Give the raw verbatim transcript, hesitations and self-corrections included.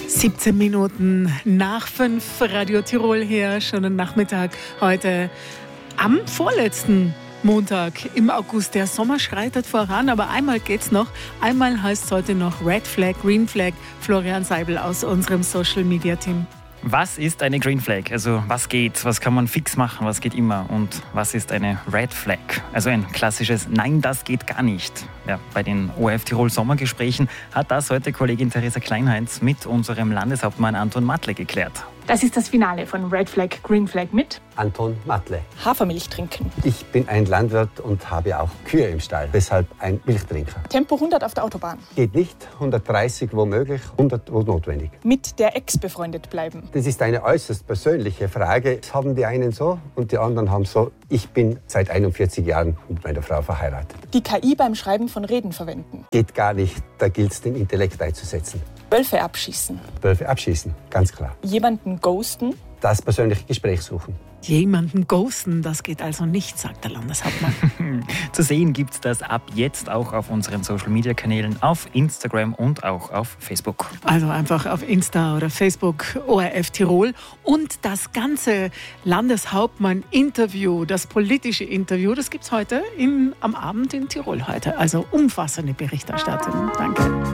siebzehn Minuten nach fünf, Radio Tirol hier, schönen Nachmittag heute am vorletzten Montag im August. Der Sommer schreitet voran, aber einmal geht's noch. Einmal heißt es heute noch Red Flag, Green Flag. Florian Seibel aus unserem Social Media Team. Was ist eine Green Flag? Also was geht? Was kann man fix machen? Was geht immer? Und was ist eine Red Flag? Also ein klassisches Nein, das geht gar nicht. Ja, bei den O R F Tirol Sommergesprächen hat das heute Kollegin Theresa Kleinheinz mit unserem Landeshauptmann Anton Matle geklärt. Das ist das Finale von Red Flag, Green Flag mit Anton Matle. Hafermilch trinken. Ich bin ein Landwirt und habe auch Kühe im Stall, deshalb ein Milchtrinker. Tempo hundert auf der Autobahn. Geht nicht, hundertdreißig womöglich, hundert wo notwendig. Mit der Ex befreundet bleiben. Das ist eine äußerst persönliche Frage. Das haben die einen so und die anderen haben so. Ich bin seit einundvierzig Jahren mit meiner Frau verheiratet. Die K I beim Schreiben von Reden verwenden. Geht gar nicht, da gilt es, den Intellekt einzusetzen. Wölfe abschießen. Wölfe abschießen, ganz klar. Jemanden ghosten. Das persönliche Gespräch suchen. Jemanden ghosten, das geht also nicht, sagt der Landeshauptmann. Zu sehen gibt's das ab jetzt auch auf unseren Social-Media-Kanälen, auf Instagram und auch auf Facebook. Also einfach auf Insta oder Facebook O R F Tirol. Und das ganze Landeshauptmann-Interview, das politische Interview, das gibt's heute in, am Abend in Tirol heute. Also umfassende Berichterstattung. Danke.